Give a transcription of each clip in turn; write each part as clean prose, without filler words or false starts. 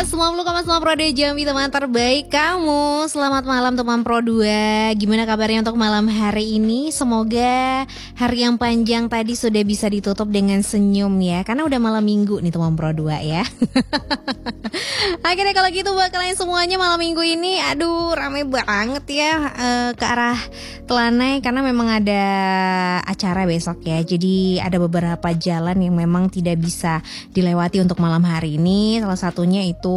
Assalamualaikum Pro 2 Jambi, teman terbaik kamu. Selamat malam teman Pro 2. Gimana kabarnya untuk malam hari ini? Semoga hari yang panjang tadi sudah bisa ditutup dengan senyum ya, karena udah malam minggu nih teman Pro 2 ya. Akhirnya kalau gitu buat kalian semuanya malam minggu ini, aduh rame banget ya ke arah Telanai, karena memang ada acara besok ya. Jadi ada beberapa jalan yang memang tidak bisa dilewati untuk malam hari ini. Salah satunya itu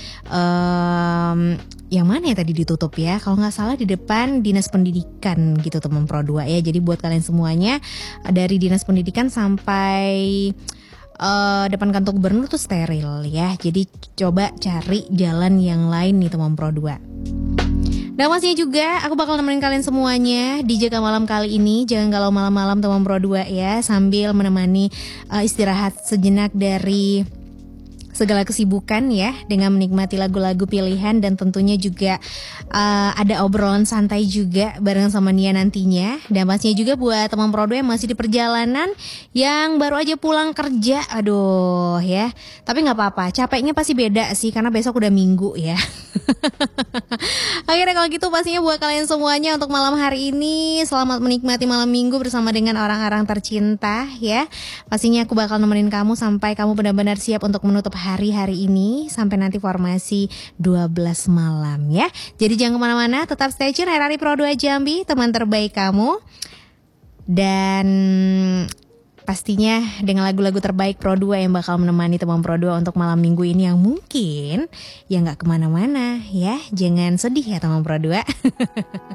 yang mana ya tadi ditutup ya? Kalau nggak salah di depan Dinas Pendidikan gitu teman Pro 2 ya. Jadi buat kalian semuanya dari Dinas Pendidikan sampai depan kantor gubernur tuh steril ya. Jadi coba cari jalan yang lain nih teman Pro 2. Dan pastinya juga aku bakal nemenin kalian semuanya di Jaga Malam kali ini. Jangan galau malam-malam teman Pro 2 ya, sambil menemani istirahat sejenak dari segala kesibukan ya, dengan menikmati lagu-lagu pilihan dan tentunya juga ada obrolan santai juga bareng sama Nia nantinya. Dan pastinya juga buat teman Pro 2 yang masih di perjalanan, yang baru aja pulang kerja, aduh ya. Tapi nggak apa-apa, capeknya pasti beda sih karena besok udah Minggu ya. Akhirnya kalau gitu pastinya buat kalian semuanya untuk malam hari ini, selamat menikmati malam minggu bersama dengan orang-orang tercinta ya. Pastinya aku bakal nemenin kamu sampai kamu benar-benar siap untuk menutup hari-hari ini sampai nanti formasi 12 malam ya. Jadi jangan kemana-mana, tetap stay tune RRI Pro 2 Jambi, teman terbaik kamu. Dan pastinya dengan lagu-lagu terbaik Pro 2 yang bakal menemani teman Pro 2 untuk malam minggu ini, yang mungkin ya gak kemana-mana ya. Jangan sedih ya teman Pro 2.